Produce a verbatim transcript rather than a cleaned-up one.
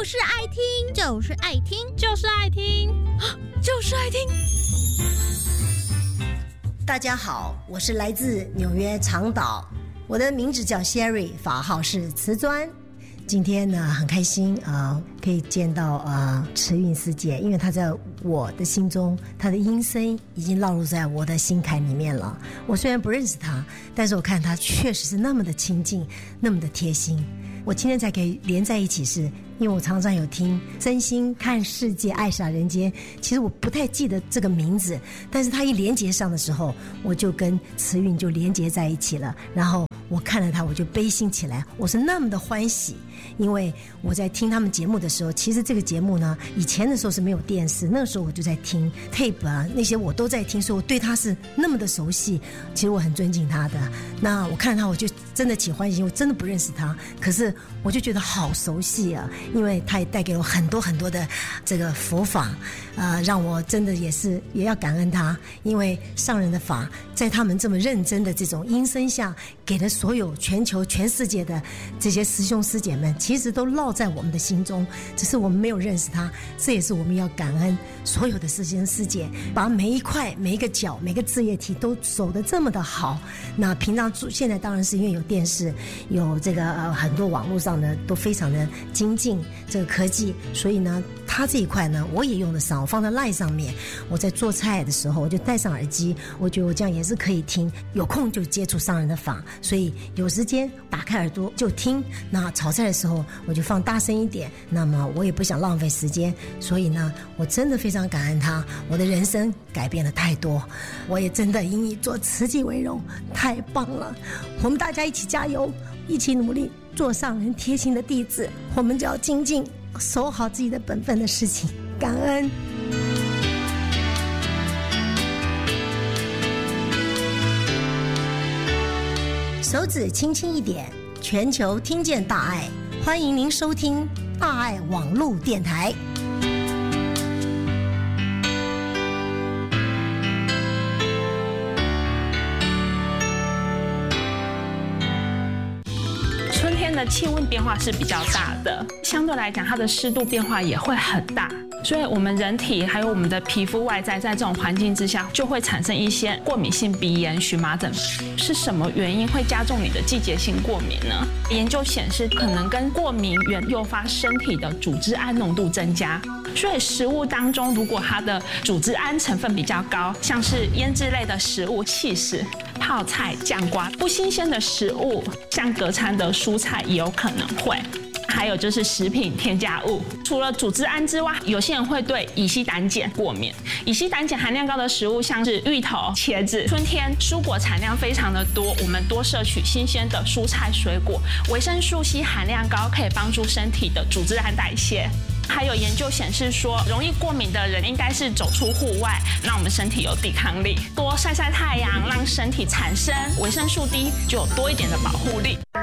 就是爱听，就是爱听， 就是爱听， 就是爱听。 大家好，我是来自纽约长岛，我的名字叫 Sherry， 法号是瓷砖。今天呢，很开心啊、呃，可以见到呃慈韵师姐，因为她在我的心中，她的音声已经烙入在我的心坎里面了。我虽然不认识她，但是我看她确实是那么的亲近，那么的贴心。我今天才可以连在一起是，因为我常常有听真心看世界爱洒人间，其实我不太记得这个名字，但是它一连接上的时候，我就跟慈韵就连接在一起了，然后我看了它我就悲心起来，我是那么的欢喜。因为我在听他们节目的时候，其实这个节目呢，以前的时候是没有电视，那个时候我就在听 tape 啊，那些我都在听，所以我对他是那么的熟悉，其实我很尊敬他的。那我看到他我就真的起欢喜，我真的不认识他，可是我就觉得好熟悉啊，因为他也带给我很多很多的这个佛法，呃，让我真的也是也要感恩他，因为上人的法在他们这么认真的这种音声下，给了所有全球全世界的这些师兄师姐们，其实都烙在我们的心中，只是我们没有认识他。这也是我们要感恩所有的师兄师姐，把每一块每一个角每个字业体都守得这么的好。那平常现在当然是因为有电视，有这个呃很多网络上呢都非常的精进这个科技，所以呢他这一块呢我也用得上，我放在 LINE 上面，我在做菜的时候我就戴上耳机，我觉得我这样也是可以听，有空就接触上人的法，所以有时间打开耳朵就听。那炒菜的时候我就放大声一点，那么我也不想浪费时间，所以呢我真的非常感恩他，我的人生改变了太多，我也真的以你做慈济为荣，太棒了。我们大家一起加油，一起努力做上人贴心的弟子，我们就要精进守好自己的本分的事情，感恩。手指轻轻一点，全球听见大爱，欢迎您收听大爱网络电台。 春天的气温变化是比较大的，相对来讲它的湿度变化也会很大，所以我们人体还有我们的皮肤外在在这种环境之下就会产生一些过敏性鼻炎、荨麻疹。是什么原因会加重你的季节性过敏呢？研究显示可能跟过敏原诱发身体的组织胺浓度增加，所以食物当中如果它的组织胺成分比较高，像是腌制类的食物、起司、泡菜、酱瓜，不新鲜的食物像隔餐的蔬菜也有可能会。还有就是食品添加物，除了组织胺之外，有些人会对乙烯胆碱过敏。乙烯胆碱含量高的食物像是芋头、茄子。春天蔬果产量非常的多，我们多摄取新鲜的蔬菜水果，维生素 C 含量高，可以帮助身体的组织胺代谢。还有研究显示说，容易过敏的人应该是走出户外，让我们身体有抵抗力，多晒晒太阳，让身体产生维生素 D， 就有多一点的保护力。